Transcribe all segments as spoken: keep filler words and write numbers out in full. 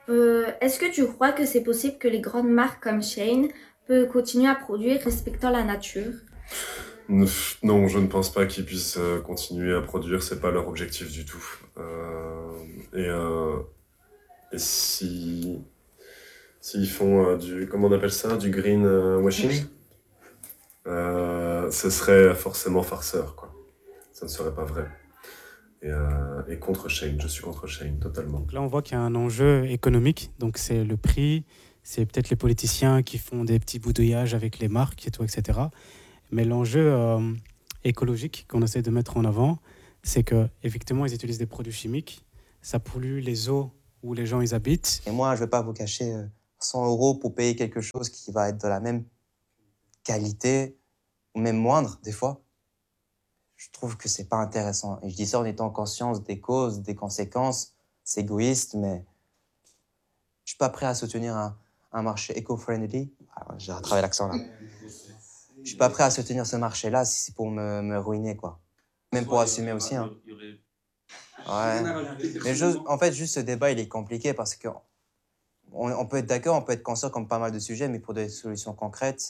Euh, est-ce que tu crois que c'est possible que les grandes marques comme Shein peuvent continuer à produire respectant la nature? Neuf- Non, je ne pense pas qu'ils puissent euh, continuer à produire, c'est pas leur objectif du tout. Euh, et, euh, et si s'ils font euh, du, comment on appelle ça, du green euh, washing, euh, ce serait forcément farceur, quoi. Ça ne serait pas vrai. Et, euh, et contre Shane, je suis contre Shane totalement. Donc là, on voit qu'il y a un enjeu économique. Donc c'est le prix, c'est peut-être les politiciens qui font des petits boudouillages avec les marques et tout, et cetera. Mais l'enjeu euh, écologique qu'on essaie de mettre en avant, c'est que effectivement, ils utilisent des produits chimiques. Ça pollue les eaux où les gens ils habitent. Et moi, je ne vais pas vous cacher euh, cent euros pour payer quelque chose qui va être de la même qualité, ou même moindre, des fois. Je trouve que c'est pas intéressant. Et je dis ça en étant conscience des causes, des conséquences. C'est égoïste, mais je suis pas prêt à soutenir un, un marché éco-friendly. Ah, j'ai rattrapé l'accent là. Je suis pas prêt à soutenir ce marché-là si c'est pour me, me ruiner, quoi. Même pour assumer aussi, hein. Ouais. Mais juste, en fait, juste ce débat, il est compliqué parce que on, on peut être d'accord, on peut être conscient comme pas mal de sujets, mais pour des solutions concrètes,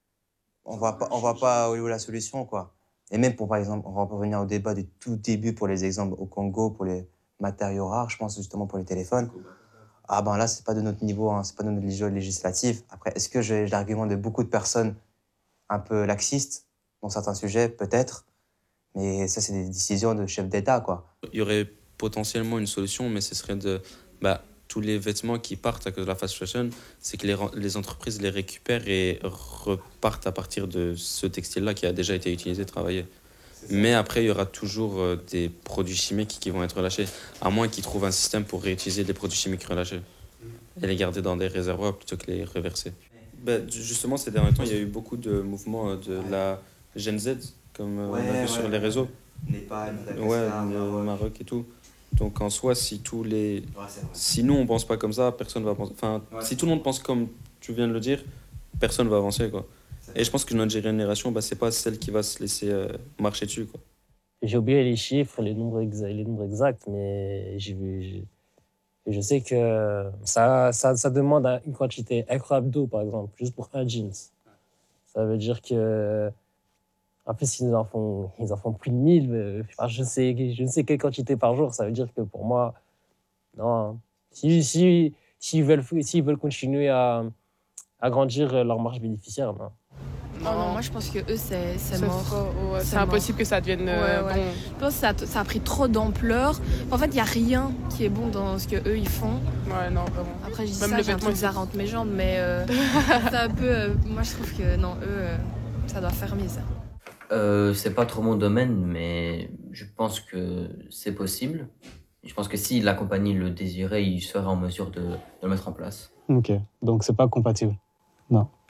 on voit pas, on voit pas où est la solution, quoi. Et même pour, par exemple, on va revenir au débat du tout début pour les exemples au Congo, pour les matériaux rares, je pense justement pour les téléphones. Ah ben là, c'est pas de notre niveau, hein, c'est pas de notre niveau législatif. Après, est-ce que j'ai l'argument de beaucoup de personnes un peu laxistes dans certains sujets? Peut-être. Mais ça, c'est des décisions de chefs d'État, quoi. Il y aurait potentiellement une solution, mais ce serait de... Bah, tous les vêtements qui partent à cause de la fast fashion, c'est que les, les entreprises les récupèrent et repartent à partir de ce textile-là qui a déjà été utilisé, travaillé. Mais après, il y aura toujours euh, des produits chimiques qui vont être relâchés, à moins qu'ils trouvent un système pour réutiliser les produits chimiques relâchés et les garder dans des réservoirs plutôt que les reverser. Bah, justement, ces derniers temps, il y a eu beaucoup de mouvements euh, de la Gen Z, comme euh, on a vu Ouais, sur ouais, les ouais. réseaux. Népal, Ouais, Madagascar, le Maroc. Maroc et tout. Donc en soi, si tous les, Ouais, c'est vrai. si nous on pense pas comme ça, personne va penser. Enfin, Ouais, si c'est tout le monde pense comme tu viens de le dire, personne va avancer quoi. Et je pense que notre génération, bah, c'est pas celle qui va se laisser euh, marcher dessus quoi. J'ai oublié les chiffres, les nombres, exa- les nombres exacts, mais j'ai vu, j'ai- je sais que ça, ça, ça demande un- une quantité incroyable d'eau, par exemple, juste pour un jeans. Ça veut dire que, en plus, ils en font, ils en font plus de mille, euh, enfin, je sais, je ne sais quelle quantité par jour. Ça veut dire que pour moi, non, hein. Si, si, s'ils veulent, s'ils veulent continuer à, à grandir leur marge bénéficiaire, non. Oh non, moi je pense que eux c'est c'est C'est mort. faux, ouais, C'est c'est mort. impossible que ça devienne euh, Ouais, ouais. bon. Je pense que ça, a- ça a pris trop d'ampleur. En fait, il n'y a rien qui est bon dans ce que eux ils font. Ouais, non, vraiment. Après, je dis Même ça, le j'ai un vêtement, truc il faut- bizarre entre mes jambes, mais euh, c'est un peu. euh, moi je trouve que non, eux, euh, ça doit fermer ça. Euh, c'est pas trop mon domaine, mais je pense que c'est possible. Je pense que si la compagnie le désirait, il serait en mesure de, de le mettre en place. Ok, donc c'est pas compatible. Non.